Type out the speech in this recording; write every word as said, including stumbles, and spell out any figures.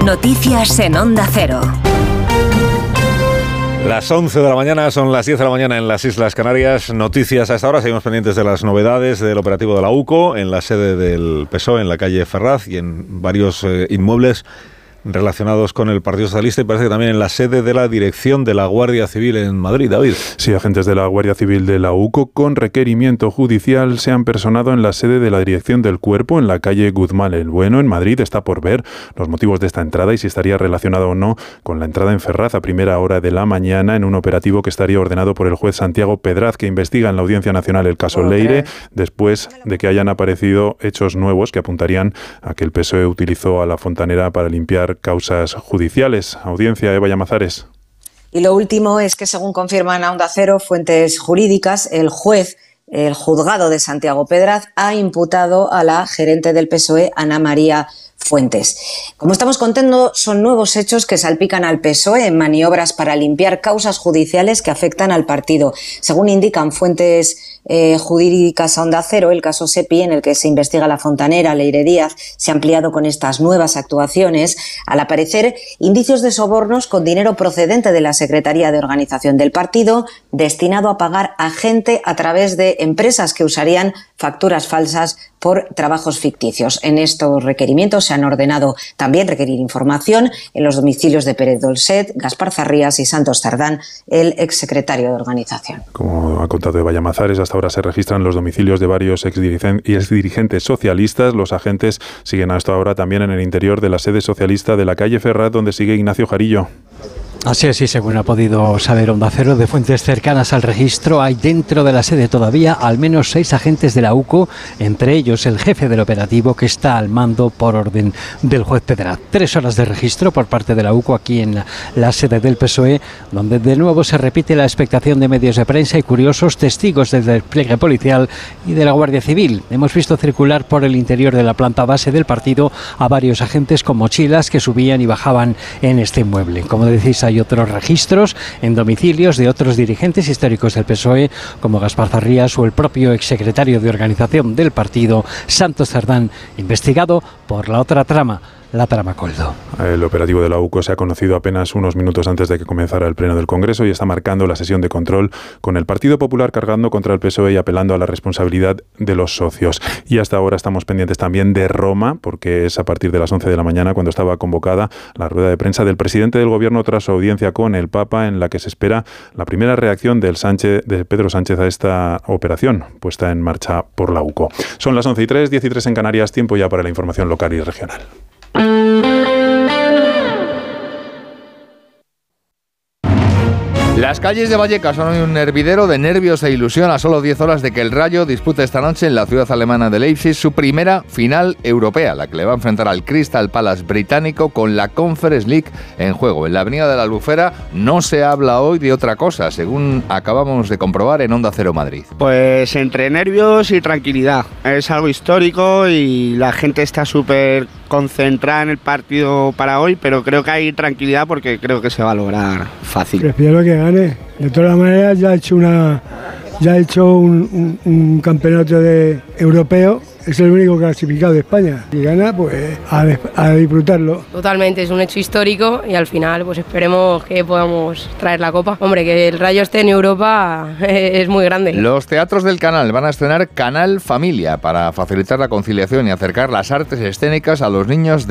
Noticias en Onda Cero. Las once de la mañana, son las diez de la mañana en las Islas Canarias. Noticias a esta hora, seguimos pendientes de las novedades del operativo de la U C O en la sede del P S O E, en la calle Ferraz y en varios eh, inmuebles relacionados con el Partido Socialista, y parece que también en la sede de la Dirección de la Guardia Civil en Madrid. David. Sí, agentes de la Guardia Civil de la U C O con requerimiento judicial se han personado en la sede de la Dirección del Cuerpo en la calle Guzmán el Bueno, en Madrid. Está por ver los motivos de esta entrada y si estaría relacionada o no con la entrada en Ferraz a primera hora de la mañana en un operativo que estaría ordenado por el juez Santiago Pedraz, que investiga en la Audiencia Nacional el caso Leire, después de que hayan aparecido hechos nuevos que apuntarían a que el P S O E utilizó a la fontanera para limpiar causas judiciales. Audiencia, Eva Llamazares. Y lo último es que, según confirman a Onda Cero fuentes jurídicas, el juez, el juzgado de Santiago Pedraz, ha imputado a la gerente del P S O E, Ana María Fuentes. Como estamos contando, son nuevos hechos que salpican al P S O E en maniobras para limpiar causas judiciales que afectan al partido. Según indican fuentes eh, jurídicas a Onda Cero, el caso SEPI, en el que se investiga la fontanera Leire Díaz, se ha ampliado con estas nuevas actuaciones, al aparecer indicios de sobornos con dinero procedente de la Secretaría de Organización del partido, destinado a pagar a gente a través de empresas que usarían facturas falsas por trabajos ficticios. En estos requerimientos se han ordenado también requerir información en los domicilios de Pérez Dolcet, Gaspar Zarrías y Santos Cerdán, el exsecretario de organización. Como ha contado Eva Llamazares, hasta ahora se registran los domicilios de varios exdirigentes socialistas. Los agentes siguen hasta ahora también en el interior de la sede socialista de la calle Ferraz, donde sigue Ignacio Jarillo. Así es, y según ha podido saber Onda Cero de fuentes cercanas al registro, hay dentro de la sede todavía al menos seis agentes de la U C O, entre ellos el jefe del operativo que está al mando por orden del juez Pedraz. Tres horas de registro por parte de la U C O aquí en la, la sede del P S O E, donde de nuevo se repite la expectación de medios de prensa y curiosos testigos del despliegue policial y de la Guardia Civil. Hemos visto circular por el interior de la planta base del partido a varios agentes con mochilas que subían y bajaban en este inmueble. Como decís, hay Hay otros registros en domicilios de otros dirigentes históricos del P S O E, como Gaspar Zarrías o el propio exsecretario de organización del partido, Santos Cerdán, investigado por la otra trama, la trama Coldo. El operativo de la U C O se ha conocido apenas unos minutos antes de que comenzara el pleno del Congreso y está marcando la sesión de control, con el Partido Popular cargando contra el P S O E y apelando a la responsabilidad de los socios. Y hasta ahora estamos pendientes también de Roma, porque es a partir de las once de la mañana cuando estaba convocada la rueda de prensa del presidente del Gobierno tras su audiencia con el Papa, en la que se espera la primera reacción del Sánchez, de Pedro Sánchez a esta operación puesta en marcha por la U C O. Son las once y tres, diez y tres en Canarias, tiempo ya para la información local y regional. Las calles de Vallecas son hoy un hervidero de nervios e ilusión a solo diez horas de que el Rayo dispute esta noche en la ciudad alemana de Leipzig su primera final europea, la que le va a enfrentar al Crystal Palace británico con la Conference League en juego. En la Avenida de la Albufera no se habla hoy de otra cosa, según acabamos de comprobar en Onda Cero Madrid. Pues entre nervios y tranquilidad. Es algo histórico y la gente está súper concentrada en el partido para hoy, pero creo que hay tranquilidad porque creo que se va a lograr fácil. Prefiero que gane. De todas maneras, ya ha hecho una, ya ha hecho un, un, un campeonato de europeo. Es el único clasificado de España. Si gana, pues a, a disfrutarlo. Totalmente, es un hecho histórico y al final pues esperemos que podamos traer la copa. Hombre, que el Rayo esté en Europa es muy grande. Los teatros del Canal van a estrenar Canal Familia para facilitar la conciliación y acercar las artes escénicas a los niños de